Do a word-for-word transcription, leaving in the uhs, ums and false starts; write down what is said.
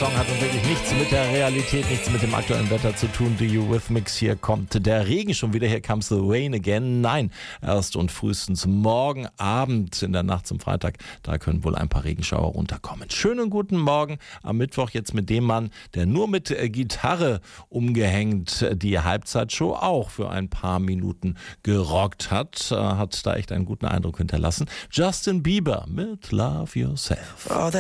Song hat nun wirklich nichts mit der Realität, nichts mit dem aktuellen Wetter zu tun. The Eurythmics, hier kommt der Regen schon wieder, here comes the rain again. Nein, erst und frühestens morgen Abend in der Nacht zum Freitag, da können wohl ein paar Regenschauer runterkommen. Schönen guten Morgen am Mittwoch jetzt mit dem Mann, der nur mit Gitarre umgehängt die Halbzeitshow auch für ein paar Minuten gerockt hat. Hat da echt einen guten Eindruck hinterlassen. Justin Bieber mit Love Yourself. Oh,